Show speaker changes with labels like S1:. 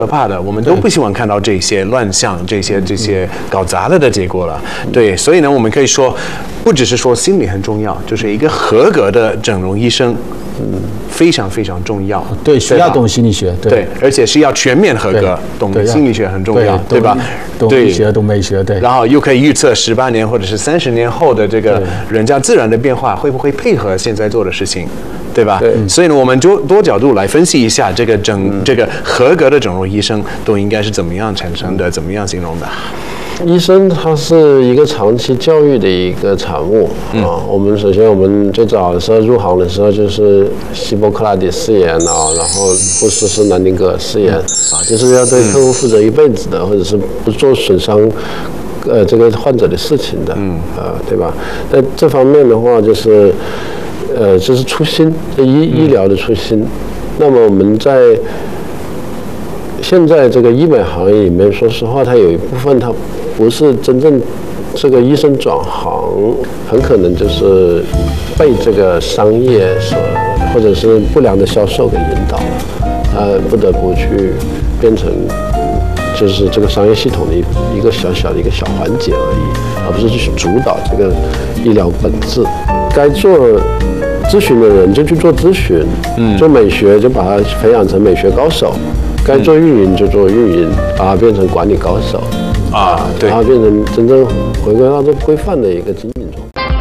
S1: 可怕的，我们都不希望看到这些乱象、这些搞砸了的结果了。对，所以呢，我们可以说，不只是说心理很重要，就是一个合格的整容医生，非常非常重要。
S2: 对，需要懂心理学，
S1: 对，而且是要全面合格，懂心理学很重要，对吧？
S2: 懂医学，懂美学，对。
S1: 然后又可以预测18年或者是30年后的这个人家自然的变化，会不会配合现在做的事情？对吧？对，所以呢，我们就多角度来分析一下这个合格的整容医生都应该是怎么样产生的，怎么样形容的。
S3: 医生他是一个长期教育的一个产物啊。首先我们最早的时候入行的时候就是希波克拉底誓言啊，然后布什是南丁格尔誓言啊，就是要对客户负责一辈子的，或者是不做损伤这个患者的事情的，对吧？在这方面的话，就是初心，医疗的初心。那么我们在现在这个医美行业里面，说实话，它有一部分它不是真正这个医生转行，很可能就是被这个商业或者是不良的销售给引导了，不得不去变成就是这个商业系统的一个小小的一个小环节而已，而不是去主导这个医疗本质。该做咨询的人就去做咨询，做美学就把它培养成美学高手，该做运营就做运营，把它变成管理高手，对，然后变成真正回归到这规范的一个经营中。